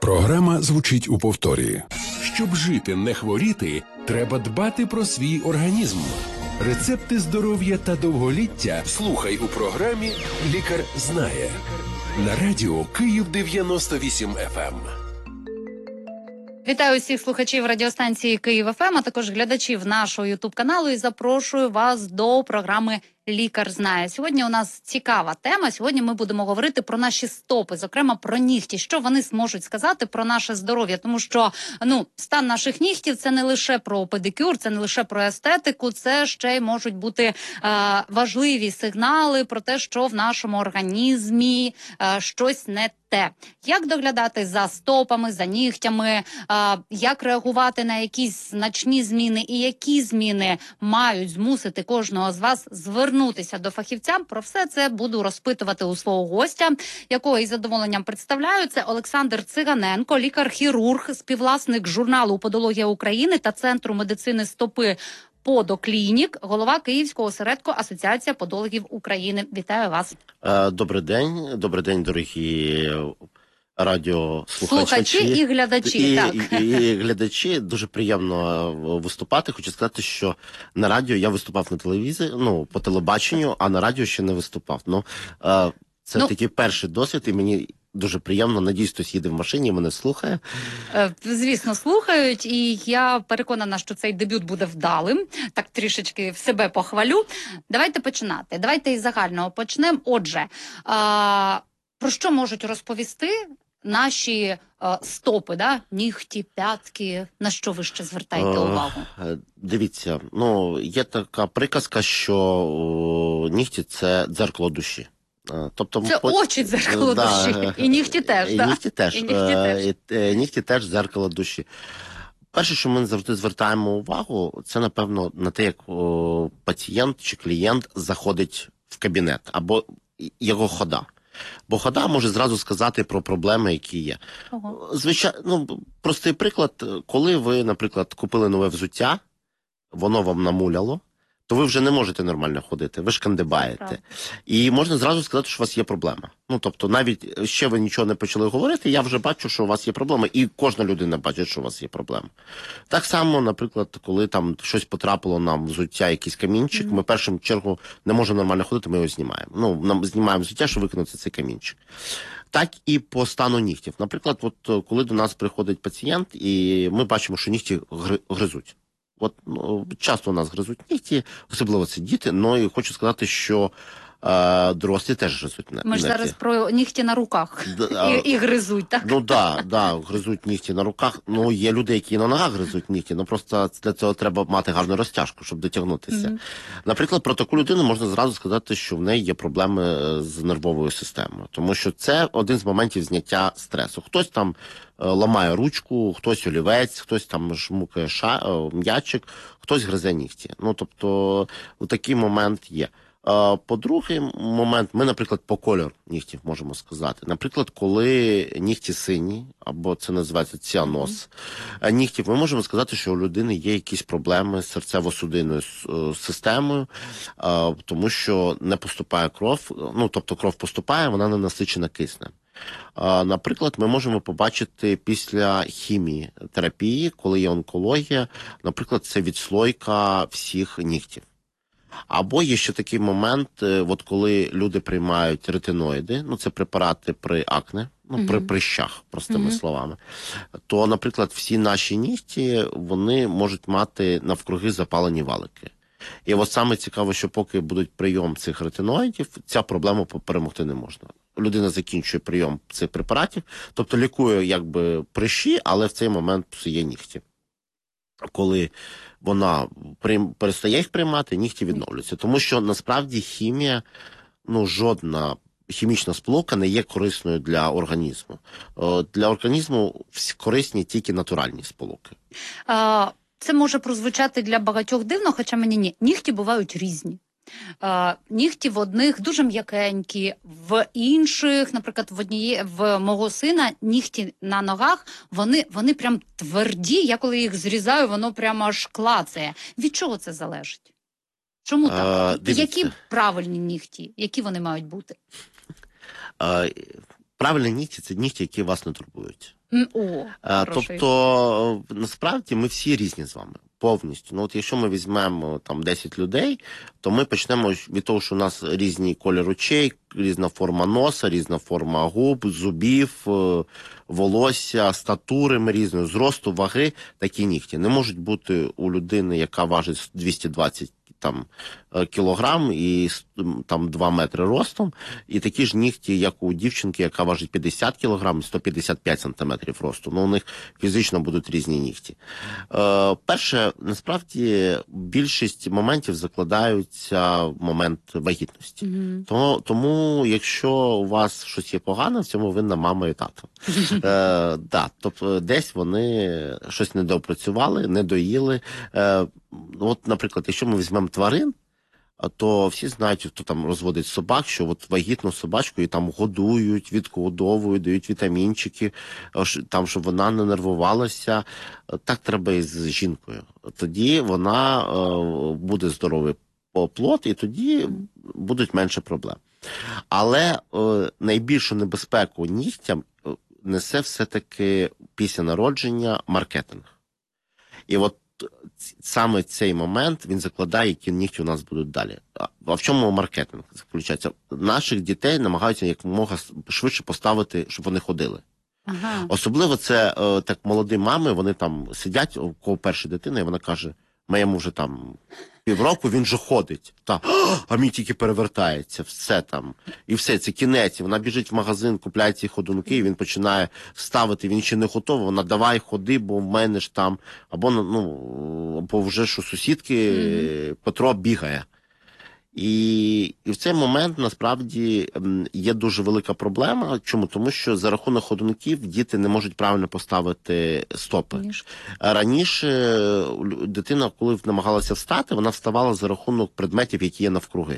Програма звучить у повторі. Щоб жити, не хворіти, треба дбати про свій організм. Рецепти здоров'я та довголіття слухай у програмі «Лікар знає» на радіо Київ 98 FM. Вітаю всіх слухачів радіостанції Київ ФМ, а також глядачів нашого ютуб-каналу і запрошую вас до програми «Лікар знає». Сьогодні у нас цікава тема. Сьогодні ми будемо говорити про наші стопи, зокрема про нігті. Що вони зможуть сказати про наше здоров'я? Тому що, стан наших нігтів – це не лише про педикюр, це не лише про естетику, це ще й можуть бути важливі сигнали про те, що в нашому організмі щось не те. Як доглядати за стопами, за нігтями, як реагувати на якісь значні зміни і які зміни мають змусити кожного з вас звернутися до фахівця. Про все це буду розпитувати у свого гостя, якого із задоволенням представляю. Це Олександр Циганенко, лікар-хірург, співвласник журналу «Подологія України» та Центру медицини стопи «Подоклінік», голова Київського осередку Асоціація подологів України. Вітаю вас. Добрий день, дорогі радіослухачі. Слухачі і глядачі. І глядачі. Дуже приємно виступати. Хочу сказати, що на радіо я виступав на телевізії, по телебаченню, а на радіо ще не виступав. Це такий перший досвід, і мені дуже приємно. Надіюсь, хтось їде в машині і мене слухає. Звісно, слухають, і я переконана, що цей дебют буде вдалим. Так трішечки в себе похвалю. Давайте починати. Давайте із загального почнемо. Отже, про що можуть розповісти наші стопи, нігті, п'ятки? На що ви ще звертаєте увагу? Дивіться, є така приказка, що нігті – це дзеркало душі. Тобто, це очі дзеркало душі. І нігті теж, і нігті теж. Нігті теж дзеркало душі. Перше, що ми завжди звертаємо увагу, це, напевно, на те, як пацієнт чи клієнт заходить в кабінет, або його хода. Бо хода може зразу сказати про проблеми, які є. Звичайно, простий приклад, коли ви, наприклад, купили нове взуття, воно вам намуляло, то ви вже не можете нормально ходити, ви шкандибаєте. І можна зразу сказати, що у вас є проблема. Тобто, навіть ще ви нічого не почали говорити, я вже бачу, що у вас є проблема, і кожна людина бачить, що у вас є проблема. Так само, наприклад, коли там щось потрапило нам в взуття, якийсь камінчик, ми в першу чергу не можемо нормально ходити, ми його знімаємо. Нам знімаємо взуття, щоб викинути цей камінчик. Так і по стану нігтів. Наприклад, коли до нас приходить пацієнт, і ми бачимо, що нігті гризуть. Часто у нас гризуть нігті, особливо це діти, і хочу сказати, що дорослі теж гризуть нігті. Ми ж зараз про нігті на руках і гризуть, так? Гризуть нігті на руках. Є люди, які на ногах гризуть нігті, просто для цього треба мати гарну розтяжку, щоб дотягнутися. Наприклад, про таку людину можна зразу сказати, що в неї є проблеми з нервовою системою, тому що це один з моментів зняття стресу. Хтось там ламає ручку, хтось олівець, хтось там жмукає м'ячик, хтось гризе нігті. Тобто, такий момент є. По-другий момент, ми, наприклад, по кольору нігтів можемо сказати. Наприклад, коли нігті сині, або це називається ціаноз нігтів, ми можемо сказати, що у людини є якісь проблеми з серцево-судинною системою, тому що не поступає кров, тобто кров поступає, вона не насичена киснем. Наприклад, ми можемо побачити після хімії терапії, коли є онкологія, наприклад, це відслойка всіх нігтів. Або є ще такий момент, коли люди приймають ретиноїди, це препарати при акне, при прищах, простими словами, то, наприклад, всі наші нігті, вони можуть мати навкруги запалені валики. І саме цікаво, що поки будуть прийом цих ретиноїдів, ця проблема перемогти не можна. Людина закінчує прийом цих препаратів, тобто лікує прищі, але в цей момент псує нігті. Коли вона перестає їх приймати, нігті відновлюються. Тому що, насправді, хімія, жодна хімічна сполука не є корисною для організму. Для організму корисні тільки натуральні сполуки. Це може прозвучати для багатьох дивно, хоча мені ні. Нігті бувають різні. Нігті в одних дуже м'якенькі, в інших, наприклад, в мого сина нігті на ногах, вони прям тверді, я коли їх зрізаю, воно прямо аж клацає. Від чого це залежить? Чому так? Які правильні нігті? Які вони мають бути? правильні нігті – це нігті, які вас не турбують. О, хороший. Тобто, насправді, ми всі різні з вами. Повністю. Ну, от якщо ми візьмемо там 10 людей, то ми почнемо від того, що у нас різні кольор очей, різна форма носа, різна форма губ, зубів, волосся, статури ми різної, зросту, ваги, такі нігті. Не можуть бути у людини, яка важить 220 кілограм і там 2 метри ростом, і такі ж нігті, як у дівчинки, яка важить 50 кілограм і 155 сантиметрів росту. Ну, у них фізично будуть різні нігті. Перше, насправді, більшість моментів закладаються в момент вагітності. Тому, якщо у вас щось є погане, в цьому винна мама і тато. Тобто, десь вони щось недоопрацювали, не доїли. От, наприклад, якщо ми візьмемо тварин, то всі знають, хто там розводить собак, що от вагітну собачку і там годують, відгодовують, дають вітамінчики, там, щоб вона не нервувалася. Так треба і з жінкою. Тоді вона буде здоровий плод, і тоді будуть менше проблем. Але найбільшу небезпеку нігтям несе все-таки після народження маркетинг. І от саме цей момент він закладає, які нігті у нас будуть далі. А в чому маркетинг заключається? Наших дітей намагаються якомога швидше поставити, щоб вони ходили. Ага. Особливо це так молоді мами, вони там сидять у кого перша дитина, і вона каже, моєму вже там півроку, він же ходить. А мій тільки перевертається, все там. І все, це кінець. Вона біжить в магазин, купляє ці ходунки, і він починає ставити, він ще не готовий, вона давай ходи, бо в мене ж там, або вже що сусідки Петро бігає. І в цей момент, насправді, є дуже велика проблема. Чому? Тому що за рахунок ходунків діти не можуть правильно поставити стопи. Раніше дитина, коли намагалася встати, вона вставала за рахунок предметів, які є навкруги.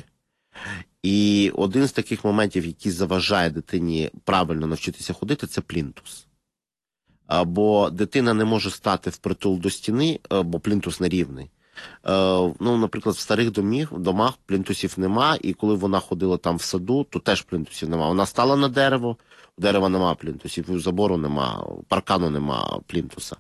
І один з таких моментів, який заважає дитині правильно навчитися ходити, це плінтус. Бо дитина не може стати впритул до стіни, бо плінтус нерівний. Наприклад, в старих домах плінтусів нема, і коли вона ходила там в саду, то теж плінтусів нема. Вона стала на дерево, у дерева нема плінтусів, у забору нема, паркану нема плінтуса.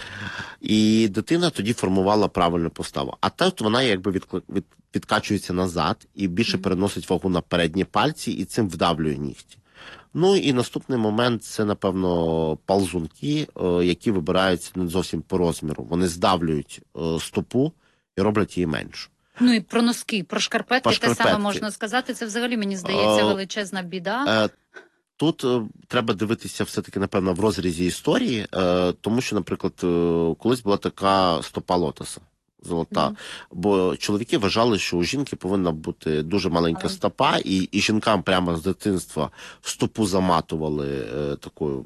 І дитина тоді формувала правильну поставу. А тут вона якби відкачується назад і більше переносить вагу на передні пальці і цим вдавлює нігті. Ну і наступний момент – це, напевно, ползунки, які вибираються не зовсім по розміру. Вони здавлюють стопу і роблять її меншу. Ну і про носки, про шкарпетки те саме можна сказати. Це взагалі, мені здається, величезна біда. Тут треба дивитися все-таки, напевно, в розрізі історії, тому що, наприклад, колись була така стопа лотоса. Золота. Бо чоловіки вважали, що у жінки повинна бути дуже маленька стопа, і жінкам прямо з дитинства стопу заматували такою,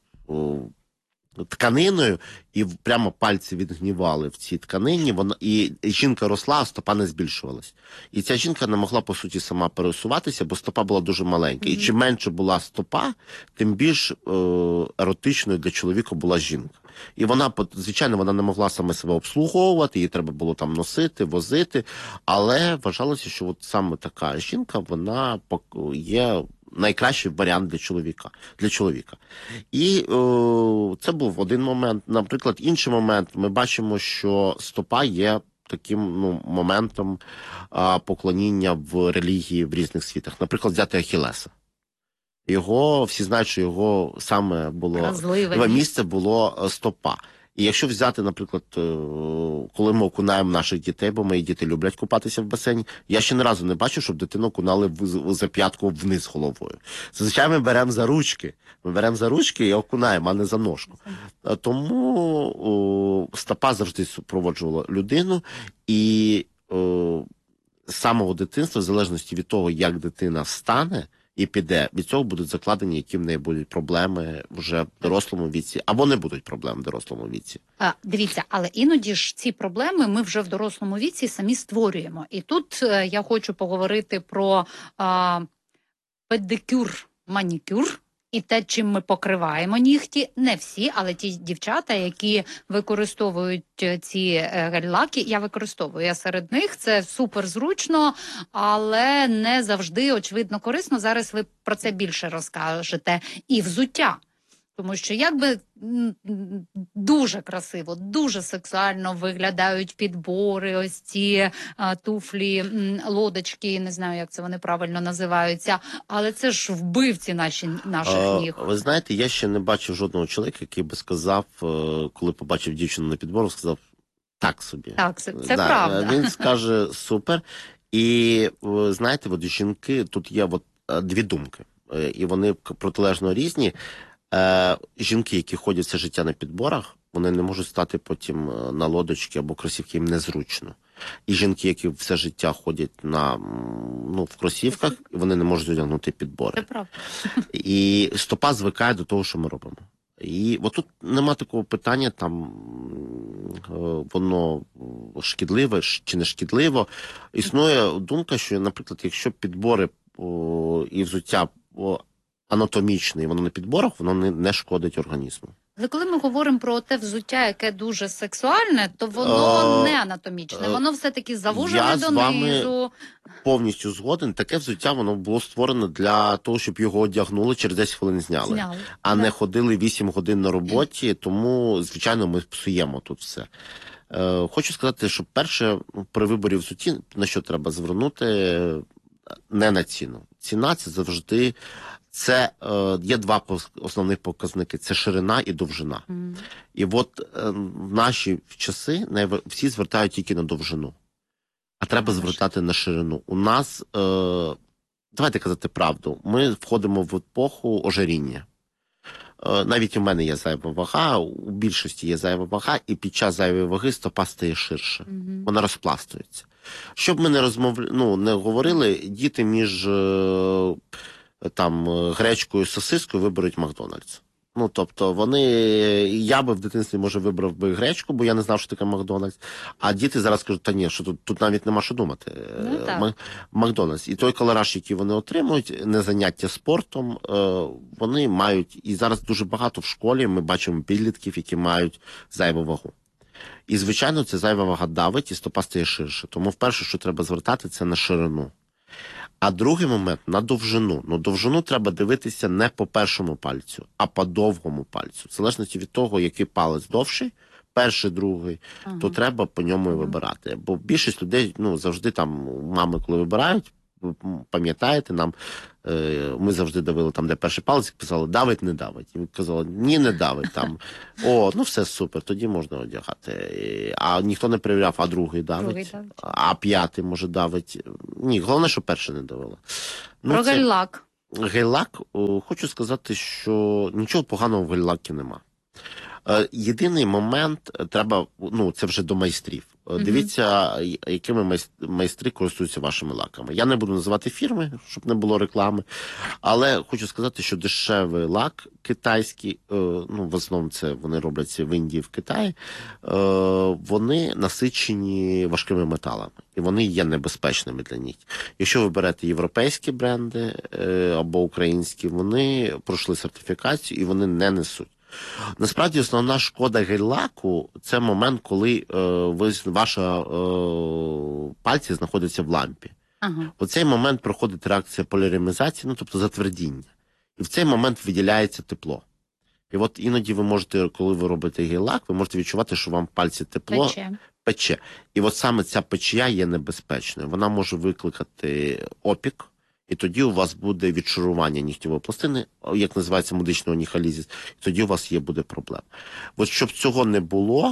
тканиною, і прямо пальці відгнівали в цій тканині, і жінка росла, а стопа не збільшувалась. І ця жінка не могла, по суті, сама пересуватися, бо стопа була дуже маленька. І чим менше була стопа, тим більш еротичною для чоловіка була жінка. І вона, звичайно, вона не могла саме себе обслуговувати, її треба було там носити, возити, але вважалося, що от саме така жінка, вона є найкращий варіант для чоловіка. І це був один момент. Наприклад, інший момент, ми бачимо, що стопа є таким моментом поклоніння в релігії в різних світах. Наприклад, взяти Ахілеса. Всі знають, що його саме місце було стопа. І якщо взяти, наприклад, коли ми окунаємо наших дітей, бо мої діти люблять купатися в басейні, я ще ні разу не бачив, щоб дитину окунали за п'ятку вниз головою. Зазвичай ми беремо за ручки і окунаємо, а не за ножку. Тому стопа завжди супроводжувала людину, і з самого дитинства, в залежності від того, як дитина встане і піде, від цього будуть закладені, які в неї будуть проблеми вже в дорослому віці, або не будуть проблем в дорослому віці. Дивіться, але іноді ж ці проблеми ми вже в дорослому віці самі створюємо. І тут я хочу поговорити про педикюр, манікюр. І те, чим ми покриваємо нігті, не всі, але ті дівчата, які використовують ці гель-лаки, я використовую. Я серед них, це супер зручно, але не завжди, очевидно, корисно. Зараз ви про це більше розкажете. І взуття. Тому що якби дуже красиво, дуже сексуально виглядають підбори, ось ці туфлі, лодочки, не знаю, як це вони правильно називаються, але це ж вбивці наших ніг. Ви знаєте, я ще не бачив жодного чоловіка, який би сказав, коли побачив дівчину на підборах, сказав, так собі. Так, це правда. Він скаже, супер. І, знаєте, от жінки, тут є дві думки, і вони протилежно різні. Жінки, які ходять все життя на підборах, вони не можуть стати потім на лодочки або кросівки, їм незручно. І жінки, які все життя ходять в кросівках, вони не можуть одягнути підбори. Це правда. І стопа звикає до того, що ми робимо. І от тут нема такого питання, там воно шкідливе чи не шкідливо. Існує думка, що, наприклад, якщо підбори і взуття анатомічне, і воно на підборах, воно не шкодить організму. Але коли ми говоримо про те взуття, яке дуже сексуальне, то воно не анатомічне, воно все-таки завужене донизу. Я повністю згоден. Таке взуття, воно було створено для того, щоб його одягнули, через 10 хвилин зняли. А не ходили 8 годин на роботі, тому, звичайно, ми псуємо тут все. Хочу сказати, що перше, при виборі взутті, на що треба звернути, не на ціну. Ціна – це завжди... є два основних показники – це ширина і довжина. І от в наші часи всі звертають тільки на довжину, а треба звертати на ширину. У нас, давайте казати правду, ми входимо в епоху ожиріння. Навіть у мене є зайва вага, у більшості є зайва вага, і під час зайвої ваги стопа стає ширше. Вона розпластується. Щоб ми не говорили, діти між гречкою, сосискою виберуть Макдональдс. Тобто я би в дитинстві, може, вибрав би гречку, бо я не знав, що таке Макдональдс. А діти зараз кажуть, та ні, що тут навіть нема що думати. Макдональдс. І той калораж, який вони отримують, не заняття спортом, вони мають, і зараз дуже багато в школі ми бачимо підлітків, які мають зайву вагу. І, звичайно, ця зайва вага давить, і стопа стає ширше. Тому вперше, що треба звертати, це на ширину. А другий момент – на довжину. Довжину треба дивитися не по першому пальцю, а по довгому пальцю. В залежності від того, який палець довший, перший, другий, то треба по ньому і вибирати. Бо більшість людей, завжди мами, коли вибирають, пам'ятаєте, ми завжди давили де перший палець, писали, давить, не давить. І казали, ні, не давить. Все супер, тоді можна одягати. А ніхто не перевіряв, а другий давить, а п'ятий, може, давить. Ні, головне, що перший не давило. Про гель-лак. Гель-лак, хочу сказати, що нічого поганого в гель-лакі нема. Єдиний момент, треба, це вже до майстрів. Дивіться, якими майстри користуються вашими лаками. Я не буду називати фірми, щоб не було реклами, але хочу сказати, що дешевий лак китайський, в основному це вони робляться в Індії, в Китаї, вони насичені важкими металами, і вони є небезпечними для нігтів. Якщо ви берете європейські бренди або українські, вони пройшли сертифікацію і вони не несуть. Насправді, основна шкода гель-лаку – це момент, коли ваші пальці знаходяться в лампі. У цей момент проходить реакція полімеризації, тобто затвердіння. І в цей момент виділяється тепло. І от іноді ви можете, коли ви робите гель-лак, ви можете відчувати, що вам пальці тепло пече. І от саме ця печія є небезпечною. Вона може викликати опік. І тоді у вас буде відшарування нігтєвої пластини, як називається медичний оніхалізіс, і тоді у вас буде проблема. От щоб цього не було,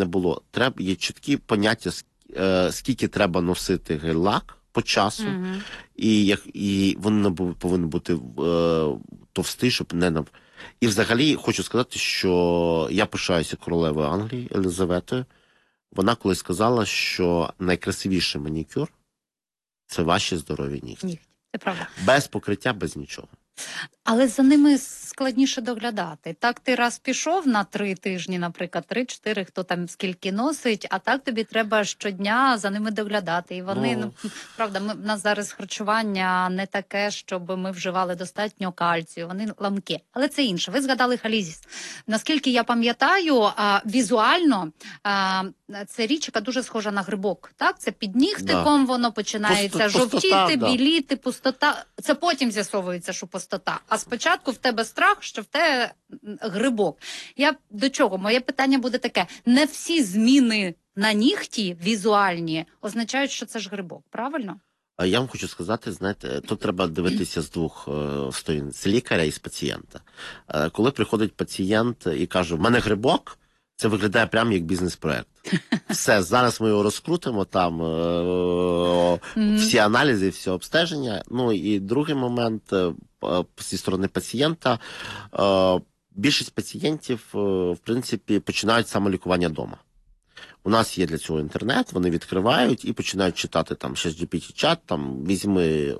є чіткі поняття, скільки треба носити гель-лак по часу, і він повинен бути товстий, щоб не... І взагалі хочу сказати, що я пишаюся королевою Англії Елізаветою. Вона колись сказала, що найкрасивіший манікюр – це ваші здорові нігті. Це правда. Без покриття, без нічого. Але за ними складніше доглядати. Так ти раз пішов на 3 тижні, наприклад, 3-4, хто там скільки носить, а так тобі треба щодня за ними доглядати. І вони, правда, в нас зараз харчування не таке, щоб ми вживали достатньо кальцію, вони ламкі. Але це інше. Ви згадали халізіс. Наскільки я пам'ятаю, візуально це річ, яка дуже схожа на грибок. Так? Це під нігтиком воно починається жовтіти, біліти, пустота. Це потім з'ясовується, що пустота. А спочатку в тебе страх, що в тебе грибок. Я до чого? Моє питання буде таке. Не всі зміни на нігті візуальні означають, що це ж грибок. Правильно? Я вам хочу сказати, знаєте, тут треба дивитися з двох сторін, з лікаря і з пацієнта. Коли приходить пацієнт і каже, в мене грибок, це виглядає прямо як бізнес-проект. Все, зараз ми його розкрутимо, там всі аналізи, всі обстеження. Ну і другий момент, зі сторони пацієнта, більшість пацієнтів, в принципі, починають самолікування вдома. У нас є для цього інтернет, вони відкривають і починають читати там ChatGPT-чат, там візьми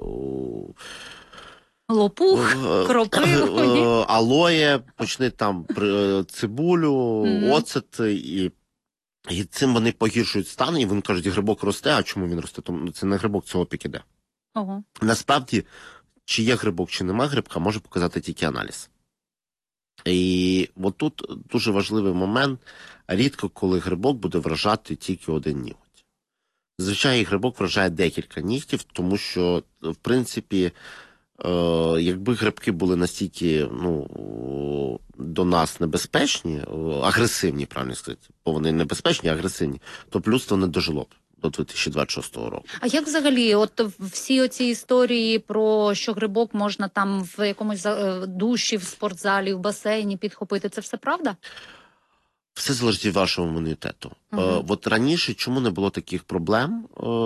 лопух, кропиву, алоє, почни там цибулю, оцет, і цим вони погіршують стан, і вони кажуть, грибок росте, а чому він росте? Тому це не грибок, це опік іде. Насправді, чи є грибок, чи нема грибка, може показати тільки аналіз. І от тут дуже важливий момент, рідко коли грибок буде вражати тільки один ніготь. Зазвичай грибок вражає декілька нігтів, тому що, в принципі, якби грибки були настільки до нас небезпечні, агресивні, правильно сказати, бо вони небезпечні, агресивні, то б людство не дожило б до 2026 року. А як взагалі, от всі оці історії про що грибок можна там в якомусь душі, в спортзалі, в басейні підхопити, це все правда? Все залежить від вашого імунітету. От раніше чому не було таких проблем?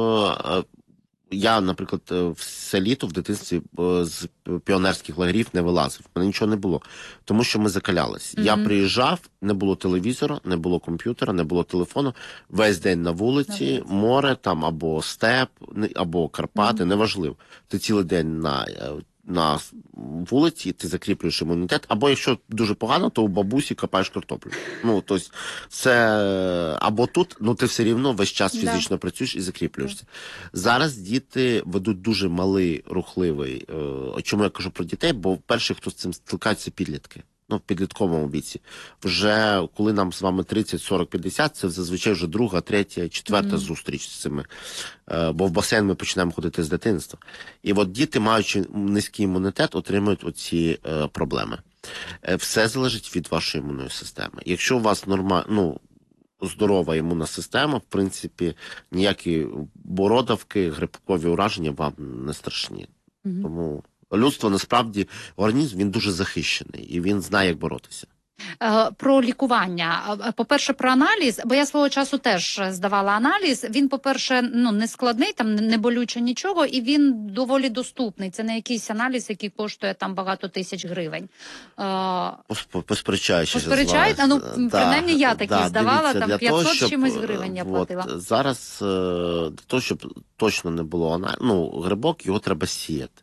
Я, наприклад, все літо в дитинстві з піонерських лагерів не вилазив. У мене нічого не було. Тому що ми закалялись. Я приїжджав, не було телевізора, не було комп'ютера, не було телефону. Весь день на вулиці, море, там або степ, або Карпати, неважливо. Ти цілий день на вулиці, ти закріплюєш імунітет, або якщо дуже погано, то у бабусі копаєш картоплю. Це або тут, ти все рівно весь час фізично працюєш і закріплюєшся. Зараз діти ведуть дуже малий, рухливий. Чому я кажу про дітей? Бо перші, хто з цим стикаються, підлітки. В підлітковому віці. Вже коли нам з вами 30, 40, 50, це зазвичай вже друга, третя, четверта зустріч з цими. Бо в басейн ми починаємо ходити з дитинства. І от діти, маючи низький імунітет, отримують оці проблеми. Все залежить від вашої імунної системи. Якщо у вас здорова імунна система, в принципі, ніякі бородавки, грибкові ураження вам не страшні. Тому людство, насправді, організм, він дуже захищений, і він знає, як боротися. Про лікування. По-перше, про аналіз, бо я свого часу теж здавала аналіз. Він, по-перше, не складний, там не болюче нічого, і він доволі доступний. Це не якийсь аналіз, який коштує там багато тисяч гривень. Посперечаючись. Принаймні я такі здавала, дивіться, там 500 з чимось гривень я платила. Зараз, для того, щоб точно не було грибок, його треба сіяти.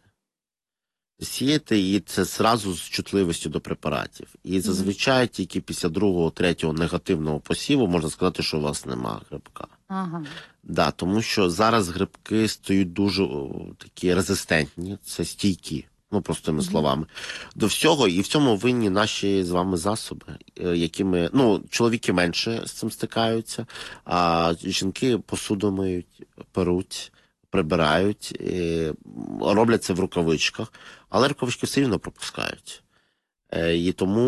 І це зразу з чутливістю до препаратів. І зазвичай тільки після другого, третього негативного посіву можна сказати, що у вас немає грибка. Тому що зараз грибки стають дуже такі резистентні, це стійкі, простими словами, до всього. І в цьому винні наші з вами засоби, якими, чоловіки менше з цим стикаються, а жінки посуду миють, перуть, прибирають, роблять це в рукавичках, але рукавички все рівно пропускають. І тому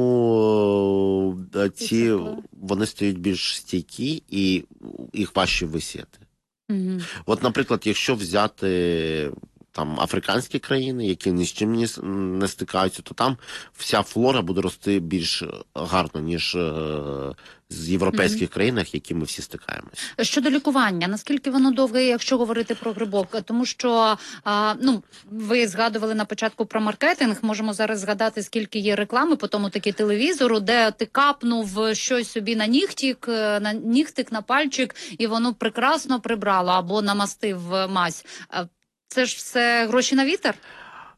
вони стають більш стійкі і їх важче висіяти. От, наприклад, якщо взяти там африканські країни, які ні з чим не стикаються, то там вся флора буде рости більш гарно, ніж з європейських країнах, які ми всі стикаємося. Щодо лікування, наскільки воно довге, якщо говорити про грибок? Тому що, ви згадували на початку про маркетинг, можемо зараз згадати, скільки є реклами по тому таки телевізору, де ти капнув щось собі на нігтик, на пальчик, і воно прекрасно прибрало, або намастив мазь. Це ж все гроші на вітер?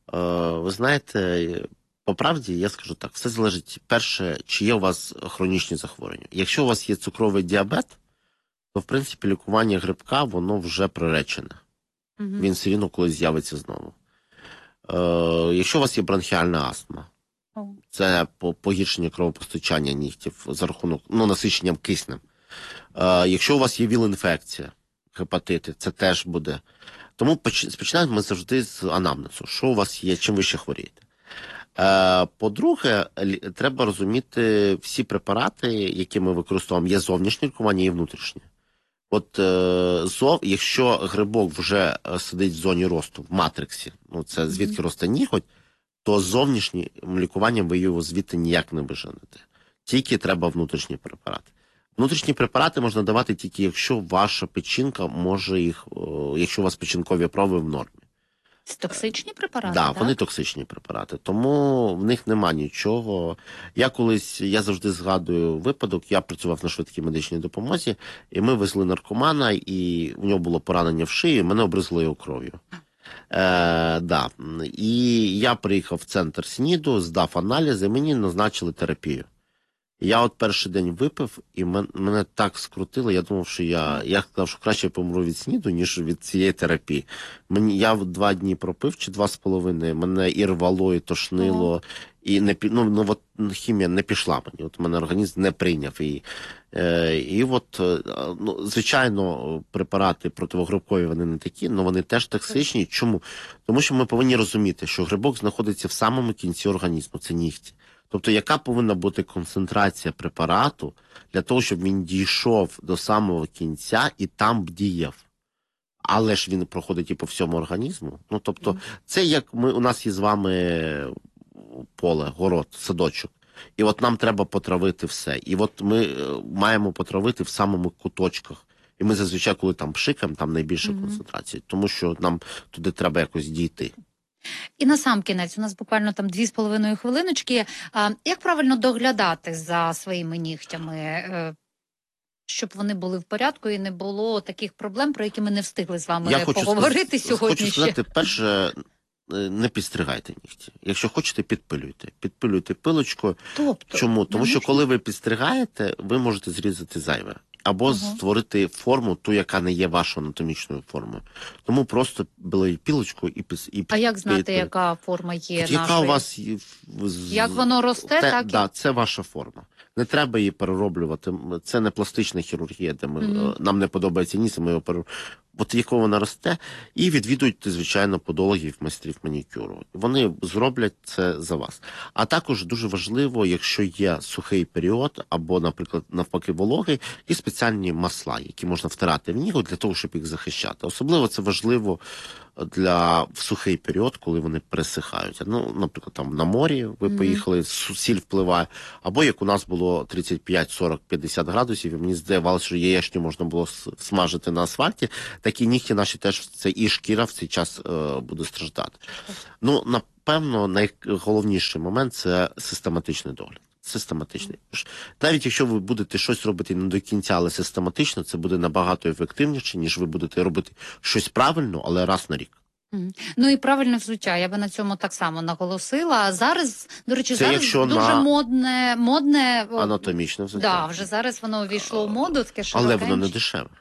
Ви знаєте, по правді я скажу так, все залежить, перше, чи є у вас хронічні захворювання. Якщо у вас є цукровий діабет, то, в принципі, лікування грибка, воно вже приречене. Мгм. Він все рівно колись з'явиться знову. Якщо у вас є бронхіальна астма, О. це погіршення кровопостачання нігтів за рахунок насиченням киснем. Якщо у вас є ВІЛ-інфекція, гепатити, це теж буде. Тому починаємо ми завжди з анамнезу. Що у вас є, чим ви ще хворієте? По-друге, треба розуміти всі препарати, які ми використовуємо. Є зовнішнє лікування і внутрішнє. От якщо грибок вже сидить в зоні росту, в матриксі, це звідки росте ніготь, то зовнішнім лікуванням ви його звідти ніяк не виженете. Тільки треба внутрішні препарати. Внутрішні препарати можна давати тільки, якщо ваша печінка може їх, якщо у вас печінкові проби в нормі. Це токсичні препарати, Да, так? вони токсичні препарати, тому в них нема нічого. Я завжди згадую випадок, я працював на швидкій медичній допомозі, і ми везли наркомана, і у нього було поранення в шиї, мене обризли його кров'ю. Да. І я приїхав в центр СНІДу, здав аналізи, мені назначили терапію. Я от перший день випив, і мене так скрутило, я думав, що я сказав, що краще помру від СНІДу, ніж від цієї терапії. Я 2 дні пропив, чи 2,5, мене і рвало, і тошнило, і хімія не пішла мені, от мене організм не прийняв. Звичайно, препарати противогрибкові, вони не такі, але вони теж токсичні. Чому? Тому що ми повинні розуміти, що грибок знаходиться в самому кінці організму, це нігті. Тобто, яка повинна бути концентрація препарату для того, щоб він дійшов до самого кінця і там б діяв. Але ж він проходить і по всьому організму. Тобто, це як у нас є з вами поле, город, садочок. І от нам треба потравити все. І от ми маємо потравити в самому куточках. І ми зазвичай, коли там пшикаємо, там найбільша концентрація. Тому що нам туди треба якось дійти. І на сам кінець, у нас буквально там 2,5 хвилиночки. Як правильно доглядати за своїми нігтями, щоб вони були в порядку і не було таких проблем, про які ми не встигли з вами поговорити сьогодні? Хочу сказати, перше, не підстригайте нігті. Якщо хочете, підпилюйте. Підпилюйте пилочкою. Чому? Тому що коли ви підстригаєте, ви можете зрізати зайве. Або створити форму, ту, яка не є вашою анатомічною формою. Тому просто беріть пілочку і А як знати, яка форма є нашою? Яка у вас є? Як воно росте, так і... Так, це ваша форма. Не треба її перероблювати. Це не пластична хірургія, де нам не подобається ніс, ми його перероблюємо. От якого вона росте, і відвідуйте, звичайно, подологів, майстрів манікюру. Вони зроблять це за вас. А також дуже важливо, якщо є сухий період, або, наприклад, навпаки, вологий, є спеціальні масла, які можна втирати в нігу для того, щоб їх захищати. Особливо це важливо в сухий період, коли вони пересихають. Наприклад, там на морі ви поїхали, сіль впливає, або як у нас було 35, 40, 50 градусів, і мені здавалося, що яєчню можна було смажити на асфальті, такі нігті наші теж, це і шкіра в цей час буде страждати. Напевно, найголовніший момент – це систематичний догляд. Систематичний. Навіть якщо ви будете щось робити не до кінця, але систематично, це буде набагато ефективніше, ніж ви будете робити щось правильно, але раз на рік. І правильне взуття, я би на цьому так само наголосила. Зараз, до речі, це дуже модне... Анатомічне взуття. Так, вже зараз воно увійшло в моду, таке широкеньке. Але воно не дешеве.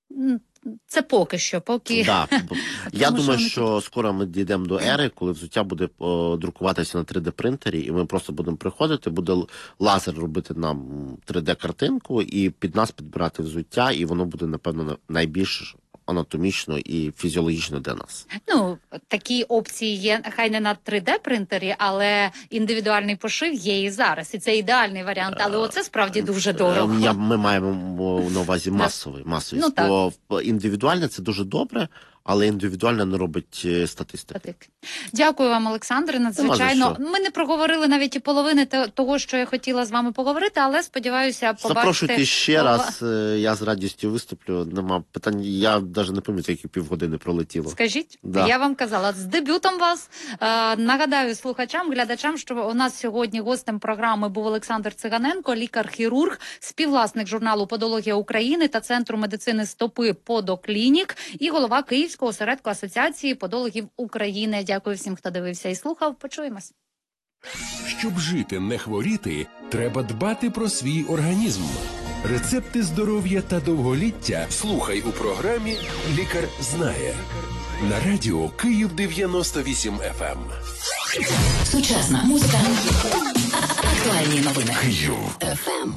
Це поки що, Да. Я думаю, що скоро ми дійдемо до ери, коли взуття буде друкуватися на 3D-принтері, і ми просто будемо приходити, буде лазер робити нам 3D-картинку, і під нас підбирати взуття, і воно буде, напевно, найбільш анатомічно і фізіологічно для нас. Такі опції є, хай не на 3D-принтері, але індивідуальний пошив є і зараз. І це ідеальний варіант, але оце справді дуже дорого. Ми маємо на увазі масовість. Бо індивідуальне – це дуже добре, але індивідуально не робить статистики. Дякую вам, Олександре, надзвичайно. Ми не проговорили навіть і половини того, що я хотіла з вами поговорити, але сподіваюся побачити... Запрошуйте ще раз, я з радістю виступлю, нема питань, я навіть не пам'ятаю, які півгодини пролетіло. Скажіть, я вам казала, з дебютом вас. Нагадаю слухачам, глядачам, що у нас сьогодні гостем програми був Олександр Циганенко, лікар-хірург, співвласник журналу «Подологія України» та Центру медицини стопи «Подоклінік» і голова Київської Всеукраїнського осередку Асоціації подологів України. Дякую всім, хто дивився і слухав. Почуємось. Щоб жити, не хворіти, треба дбати про свій організм. Рецепти здоров'я та довголіття слухай у програмі «Лікар знає» на радіо Київ 98 FM. Сучасна музика, актуальні новини. Київ. FM.